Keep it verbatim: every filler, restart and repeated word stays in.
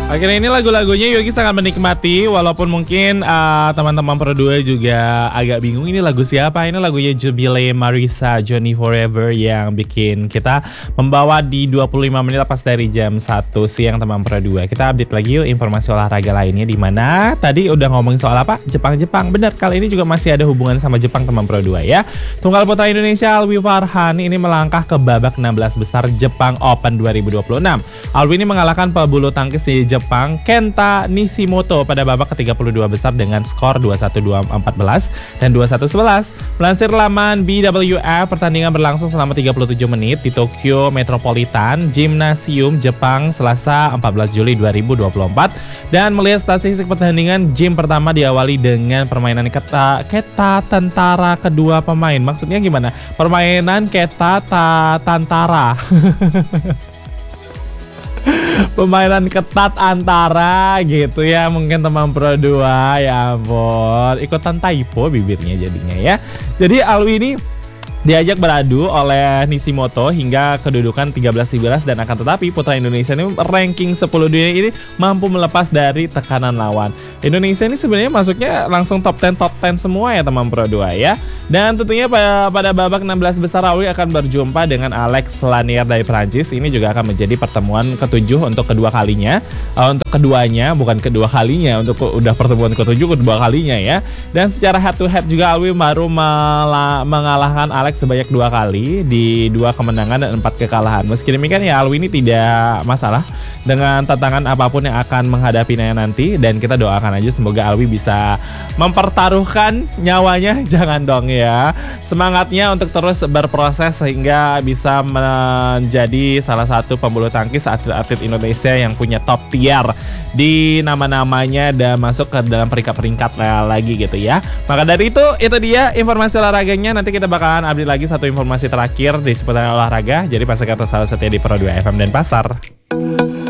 Akhirnya ini lagu-lagunya Yogi sangat menikmati, walaupun mungkin uh, teman-teman Pro dua juga agak bingung ini lagu siapa. Ini lagunya Jubilee Marissa Johnny Forever yang bikin kita membawa di dua puluh lima menit lepas dari jam satu siang teman Pro dua. Kita update lagi yuk informasi olahraga lainnya, di mana tadi udah ngomongin soal apa? Jepang-Jepang. Benar, kali ini juga masih ada hubungan sama Jepang teman Pro dua ya. Tunggal putra Indonesia Alwi Farhan ini melangkah ke babak enam belas besar Jepang Open dua ribu dua puluh enam. Alwi ini mengalahkan pebulu tangkis di Jepang Kenta Nishimoto pada babak ke tiga puluh dua besar dengan skor dua puluh satu dua empat belas dan dua puluh satu sebelas. Melansir laman B W F, pertandingan berlangsung selama tiga puluh tujuh menit di Tokyo Metropolitan Gymnasium, Jepang, Selasa empat belas Juli dua ribu dua puluh empat. Dan melihat statistik pertandingan, game pertama diawali dengan permainan keta, keta tentara kedua pemain. Maksudnya gimana? Permainan keta ta, tantara. Pemainan ketat antara gitu ya, mungkin teman Pro dua, ya ampun, ikutan typo bibirnya jadinya ya. Jadi Alwi ini diajak beradu oleh Nishimoto hingga kedudukan tiga belas tiga belas, dan akan tetapi putra Indonesia ini ranking sepuluh dunia ini mampu melepas dari tekanan lawan. Indonesia ini sebenarnya masuknya langsung top sepuluh top sepuluh semua ya teman Pro dua ya. Dan tentunya pada, pada babak enam belas besar Alwi akan berjumpa dengan Alex Lanier dari Prancis. Ini juga akan menjadi pertemuan ketujuh untuk kedua kalinya. Uh, untuk keduanya, bukan kedua kalinya, untuk udah pertemuan ketujuh kedua kalinya ya. Dan secara head to head juga Alwi baru mengalahkan Alex sebanyak dua kali di dua kemenangan dan empat kekalahan. Meski demikian ya, Alwi ini tidak masalah dengan tantangan apapun yang akan menghadapinya nanti, dan kita doakan aja semoga Alwi bisa mempertaruhkan nyawanya. Jangan dong ya, semangatnya untuk terus berproses sehingga bisa menjadi salah satu pembulu tangkis atlet-atlet Indonesia yang punya top tier di nama-namanya dan masuk ke dalam peringkat-peringkat lagi gitu ya. Maka dari itu, itu dia informasi olahraganya. Nanti kita bakalan update lagi satu informasi terakhir di seputar olahraga. Jadi pasti kata salah setia di Pro dua F M dan Pasar.